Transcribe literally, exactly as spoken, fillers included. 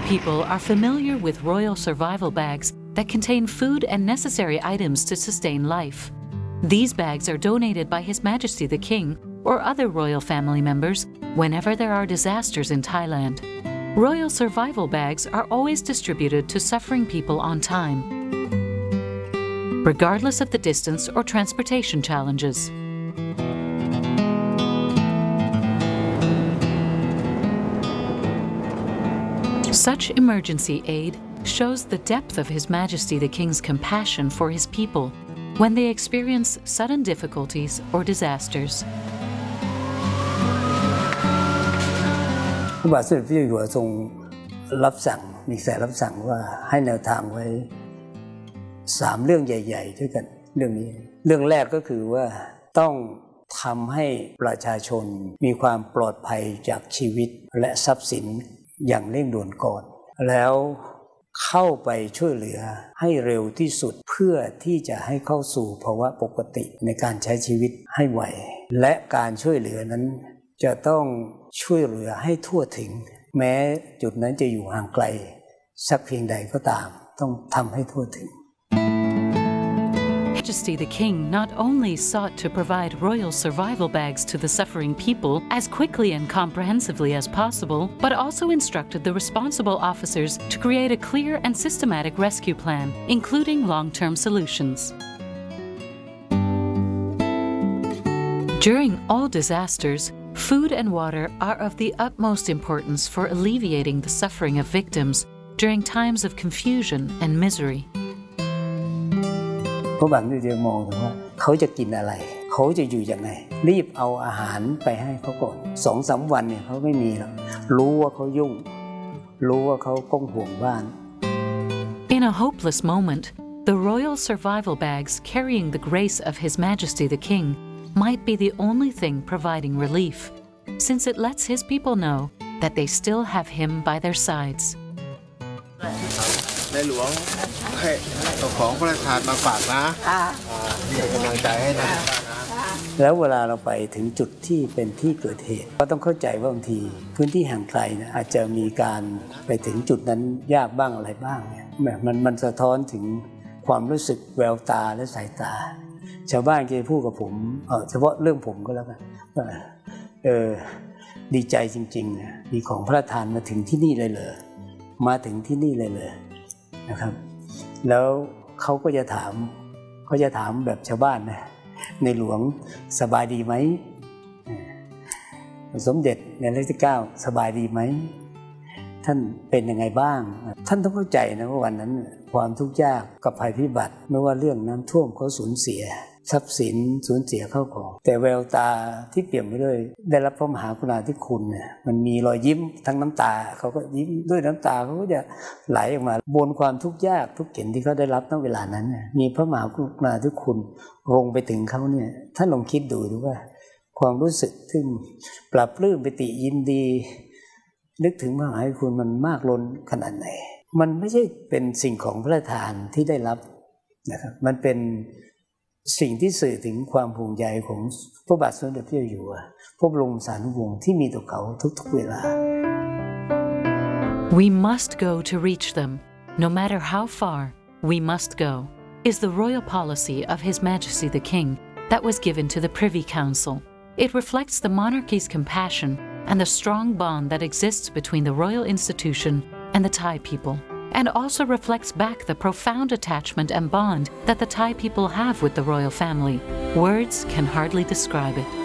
people are familiar with royal survival bags that contain food and necessary items to sustain life. These bags are donated by His Majesty the King or other royal family members whenever there are disasters in Thailand. Royal survival bags are always distributed to suffering people on time, regardless of the distance or transportation challenges. Such emergency aid shows the depth of His Majesty the King's compassion for his people when they experience sudden difficulties or disasters. พระบาทสมเด็จพระเจ้าอยู่หัวทรงรับสั่งมีแสรับสั่งว่าให้แนวทางไว้สามเรื่องใหญ่ๆด้วยกันเรื่องนี้เรื่องแรกก็คือว่าต้องทำให้ประชาชนมีความปลอดภัยจากชีวิตและทรัพย์สินอย่างเร่งด่วนก่อนแล้วเข้าไปช่วยเหลือให้เร็วที่สุดเพื่อที่จะให้เข้าสู่ภาวะปกติในการใช้ชีวิตให้ไหวและการช่วยเหลือนั้นจะต้องช่วยเหลือให้ทั่วถึงแม้จุดนั้นจะอยู่ห่างไกลสักเพียงใดก็ตามต้องทำให้ทั่วถึง His Majesty the King not only sought to provide royal survival bags to the suffering people as quickly and comprehensively as possible, but also instructed the responsible officers to create a clear and systematic rescue plan, including long-term solutions. During all disasters, food and water are of the utmost importance for alleviating the suffering of victims during times of confusion and misery. พระบาทสมเด็จจะมองถึงว่าเขาจะกินอะไรเขาจะอยู่ยังไงรีบเอาอาหารไปให้เขาก่อนสองสามวันเนี่ยเขาไม่มีหรอกรู้ว่าเขายุ่งรู้ว่าเขาก้มห่วงบ้าน In a hopeless moment, the royal survival bags carrying the grace of His Majesty the King might be the only thing providing relief, since it lets his people know that they still have him by their sides. ในหลวงให้เอาของพระราชทานมาฝากนะเป็นกำลังใจให้นะแล้วเวลาเราไปถึงจุดที่เป็นที่เกิดเหตุก็ต้องเข้าใจว่าบางทีพื้นที่ห่างไกลนะอาจจะมีการไปถึงจุดนั้นยากบ้างอะไรบ้างเนี่ยมันมันสะท้อนถึงความรู้สึกแววตาและสายตาชาวบ้านจะพูดกับผมเออเฉพาะเรื่องผมก็แล้วกันเออดีใจจริงๆนะมีของพระราชทานมาถึงที่นี่เลยเหรอมาถึงที่นี่เลยเหรอนะครับแล้วเขาก็จะถามเขาจะถามแบบชาวบ้านนะในหลวงสบายดีไหมสมเด็จในรัชกาลที่เก้าสบายดีไหมท่านเป็นยังไงบ้างท่านต้องเข้าใจนะว่าวันนั้นความทุกข์ยากกับภัยพิบัติไม่ว่าเรื่องน้ำท่วมเขาสูญเสียทรัพย์สินสูญเสียเข้าของแต่แววตาที่เปี่ยมไปด้วยได้รับพระมหากรุณาธิคุณเนี่ยมันมีรอยยิ้มทั้งน้ำตาเขาก็ยิ้มด้วยน้ำตาเขาก็จะไหลออกมาบนความทุกข์ยากทุกเข็ญที่เขาได้รับณเวลานั้นมีพระมหากรุณาธิคุณลงไปถึงเขาเนี่ยท่านลองคิดดูดูว่าความรู้สึกที่ปรับปลื้มปิติยินดีนึกถึงพระมหากรุณาธิคุณมันมากล้นขนาดไหนมันไม่ใช่เป็นสิ่งของพระราชทานที่ได้รับนะครับมันเป็นสิ่งที่สื่อถึงความห่วงใยของพระบาทสมเด็จพระเจ้าอยู่หัวพระบรมสารีวงศ์ที่มีต่อเขาทุกๆเวลา We must go to reach them. No matter how far, we must go, is the royal policy of His Majesty the King that was given to the Privy Council. It reflects the monarchy's compassion and the strong bond that exists between the royal institution and the Thai people, and also reflects back the profound attachment and bond that the Thai people have with the royal family. Words can hardly describe it.